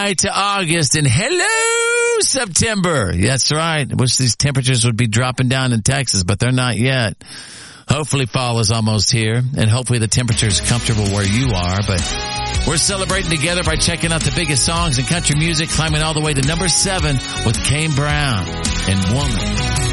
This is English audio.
goodbye to August and hello, September. That's right. I wish these temperatures would be dropping down in Texas, but they're not yet. Hopefully fall is almost here, and hopefully the temperature is comfortable where you are, but we're celebrating together by checking out the biggest songs in country music, climbing all the way to number 7 with Kane Brown and Woman.